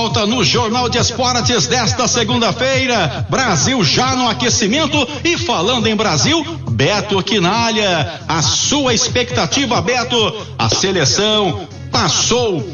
volta no Jornal de Esportes desta segunda-feira. Brasil já no aquecimento e falando em Brasil, Beto Quinalha. A sua expectativa, Beto? A seleção passou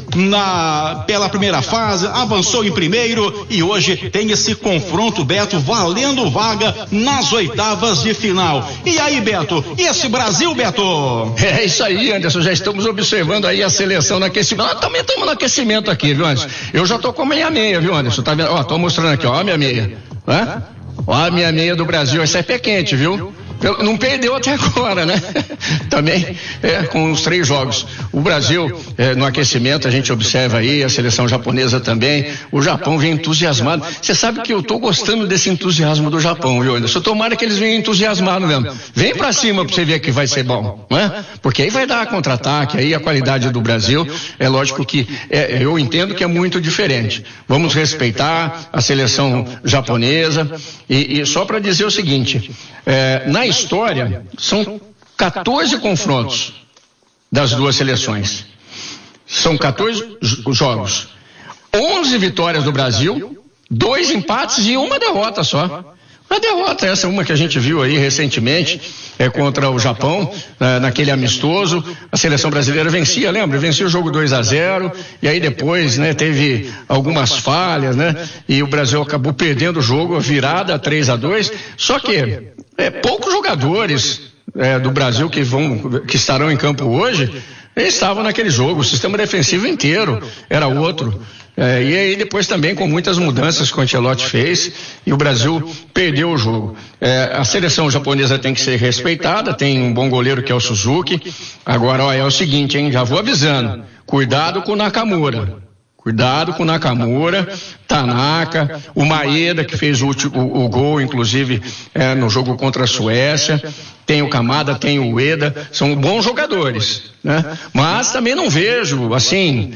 pela primeira fase, avançou em primeiro e hoje tem esse confronto, Beto, valendo vaga nas oitavas de final. E aí, Beto? E esse Brasil, Beto? É isso aí, Anderson, já estamos observando aí a seleção no aquecimento. Nós também estamos no aquecimento aqui, viu, Anderson? Eu já tô com a minha meia, viu, Anderson? Tá vendo? Ó, tô mostrando aqui, ó, a minha meia. Hã? Ó, a minha meia do Brasil, essa é pé quente, viu? Não perdeu até agora, né? Também com os 3 jogos. O Brasil, no aquecimento, a gente observa aí, a seleção japonesa também. O Japão vem entusiasmado. Você sabe que eu tô gostando desse entusiasmo do Japão, viu, Anderson? Tomara que eles venham entusiasmados mesmo. Vem pra cima pra você ver que vai ser bom, né? Porque aí vai dar contra-ataque, aí a qualidade do Brasil, é lógico que eu entendo que é muito diferente. Vamos respeitar a seleção japonesa e só para dizer o seguinte, na história, são 14 confrontos das duas seleções. São 14 jogos. 11 vitórias do Brasil, 2 empates e 1 derrota só. A derrota, essa uma que a gente viu aí recentemente, contra o Japão, naquele amistoso, a seleção brasileira vencia, lembra? Vencia o jogo 2-0, e aí depois, né, teve algumas falhas, né? E o Brasil acabou perdendo o jogo, a virada 3-2, só que poucos jogadores do Brasil que estarão em campo hoje estavam naquele jogo, o sistema defensivo inteiro era outro. E aí depois também com muitas mudanças que o Ancelotti fez e o Brasil perdeu o jogo. A seleção japonesa tem que ser respeitada, tem um bom goleiro que é o Suzuki. Agora, ó, é o seguinte, hein, já vou avisando, cuidado com o Nakamura. Cuidado com o Nakamura, Tanaka, o Maeda, que fez o gol, inclusive, no jogo contra a Suécia. Tem o Kamada, tem o Ueda, são bons jogadores, né? Mas também não vejo, assim,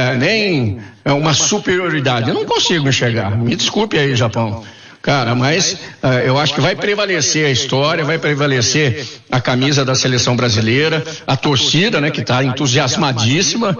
nem uma superioridade. Eu não consigo enxergar. Me desculpe aí, Japão. Cara, mas eu acho que vai prevalecer a história, vai prevalecer a camisa da seleção brasileira, a torcida, né, que está entusiasmadíssima,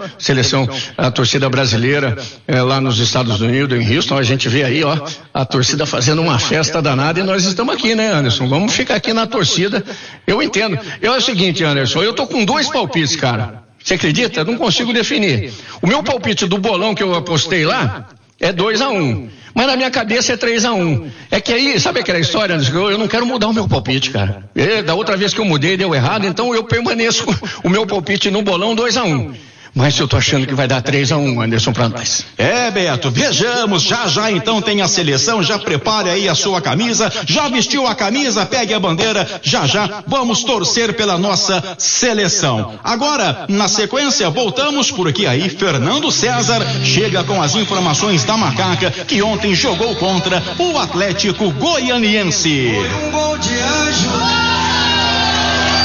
a torcida brasileira lá nos Estados Unidos, em Houston, a gente vê aí, ó, a torcida fazendo uma festa danada e nós estamos aqui, né, Anderson? Vamos ficar aqui na torcida. Eu entendo. É o seguinte, Anderson, eu tô com 2 palpites, cara. Você acredita? Eu não consigo definir. O meu palpite do bolão que eu apostei lá é 2-1. Mas na minha cabeça é 3-1. É que aí, sabe aquela história, eu não quero mudar o meu palpite, cara. Da outra vez que eu mudei, deu errado, então eu permaneço com o meu palpite no bolão 2-1. Mas eu tô achando que vai dar 3-1, Anderson, pra nós. Beto, vejamos, já então tem a seleção, já prepare aí a sua camisa, já vestiu a camisa, pegue a bandeira, já vamos torcer pela nossa seleção. Agora, na sequência, voltamos porque aí Fernando César chega com as informações da Macaca, que ontem jogou contra o Atlético Goianiense. Foi um gol de anjo.